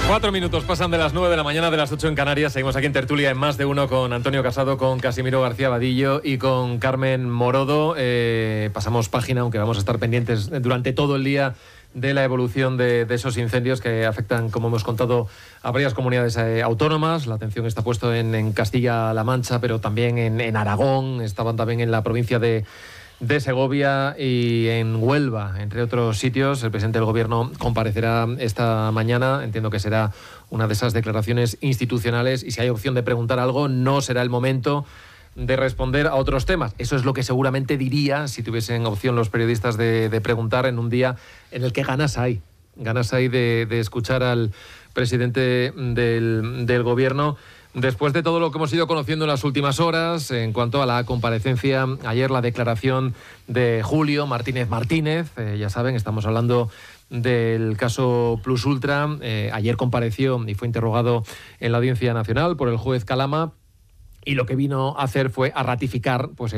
4 minutos pasan de las 9 de la mañana, de las 8 en Canarias. Seguimos aquí en tertulia en Más de Uno con Antonio Casado, con Casimiro García Vadillo y con Carmen Morodo. Pasamos página, aunque vamos a estar pendientes durante todo el día de la evolución de esos incendios que afectan, como hemos contado, a varias comunidades autónomas. La atención está puesta en Castilla-La Mancha, pero también en Aragón, estaban también en la provincia de Segovia y en Huelva, entre otros sitios. El presidente del Gobierno comparecerá esta mañana. Entiendo que será una de esas declaraciones institucionales y si hay opción de preguntar algo, no será el momento de responder a otros temas. Eso es lo que seguramente diría si tuviesen opción los periodistas de preguntar en un día en el que ganas hay de escuchar al presidente del Gobierno. Después de todo lo que hemos ido conociendo en las últimas horas, en cuanto a la comparecencia, ayer la declaración de Julio Martínez Martínez, ya saben, estamos hablando del caso Plus Ultra. Ayer compareció y fue interrogado en la Audiencia Nacional por el juez Calama, y lo que vino a hacer fue a ratificar pues